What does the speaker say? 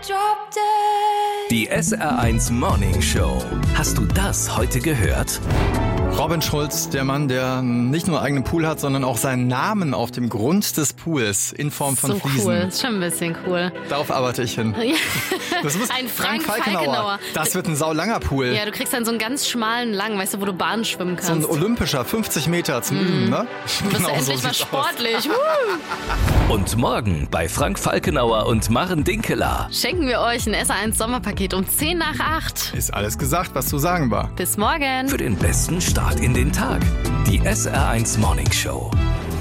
Die SR1 Morning Show. Hast du das heute gehört? Robin Schulz, der Mann, der nicht nur einen eigenen Pool hat, sondern auch seinen Namen auf dem Grund des Pools in Form von Fliesen. So cool, ist schon ein bisschen cool. Darauf arbeite ich hin. Das muss Ein Frank Falkenauer. Das wird ein saulanger Pool. Ja, du kriegst dann so einen ganz schmalen, langen, weißt du, wo du Bahn schwimmen kannst. So ein olympischer, 50 Meter zum Üben, ne? Du bist endlich mal sportlich. Und morgen bei Frank Falkenauer und Maren Dinkeler. Schenken wir euch ein SR1 Sommerpaket um 10 nach 8. Ist alles gesagt, was zu sagen war. Bis morgen. Für den besten Start in den Tag. Die SR1 Morning Show.